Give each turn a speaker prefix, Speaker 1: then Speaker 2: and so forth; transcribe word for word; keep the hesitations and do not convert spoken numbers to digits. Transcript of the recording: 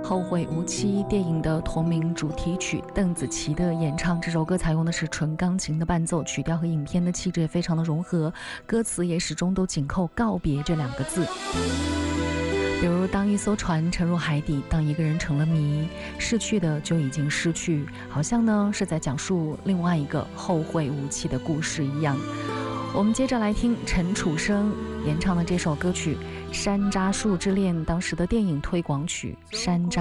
Speaker 1: 后会无期电影的同名主题曲，邓紫棋的演唱。这首歌采用的是纯钢琴的伴奏，曲调和影片的气质也非常的融合，歌词也始终都紧扣告别这两个字。比如当一艘船沉入海底，当一个人成了谜，逝去的就已经失去，好像呢是在讲述另外一个后会无期的故事一样。我们接着来听陈楚生演唱的这首歌曲《山楂树之恋》，当时的电影推广曲《山楂》。